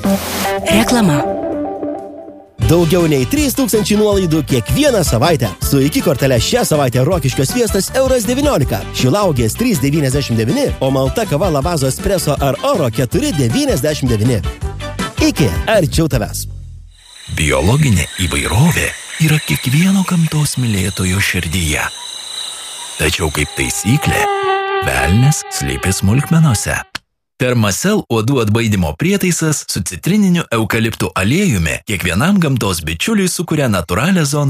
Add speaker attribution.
Speaker 1: Reklama.
Speaker 2: Daugiau nei 3000 nuolaidų kiekvieną savaitę. Su iki kortele šią savaitę Rokiškio sviestas €19, Šilauogės 3,99, o malta kava Lavazo espresso ar oro 4,99. Iki, arčiau tavęs.
Speaker 3: Biologinė įvairovė yra kiekvieno gamtos mylėtojo širdyje. Tačiau kaip taisyklė, velnias slypi smulkmenose. Termacell uodų atbaidymo prietaisas su citrininiu eukaliptų aliejumi kiekvienam gamtos bičiuliui sukuria natūralią zoną